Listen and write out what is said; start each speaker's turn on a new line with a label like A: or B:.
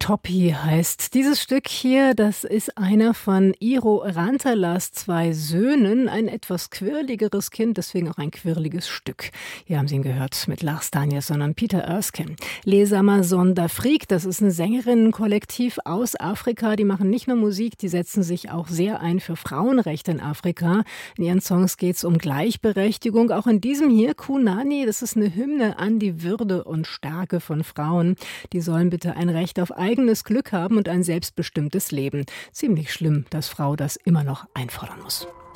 A: Topi heißt dieses Stück hier. Das ist einer von Iiro Rantalas 2 Söhnen. Ein etwas quirligeres Kind, deswegen auch ein quirliges Stück. Hier haben Sie ihn gehört mit Lars Danielsson und Peter Erskine. Les Amazones d'Afrique, das ist ein Sängerinnenkollektiv aus Afrika. Die machen nicht nur Musik, die setzen sich auch sehr ein für Frauenrechte in Afrika. In ihren Songs geht es um Gleichberechtigung. Auch in diesem hier, Kunani, das ist eine Hymne an die Würde und Stärke von Frauen. Die sollen bitte ein Recht auf eigenes Glück haben und ein selbstbestimmtes Leben. Ziemlich schlimm, dass Frau das immer noch einfordern muss.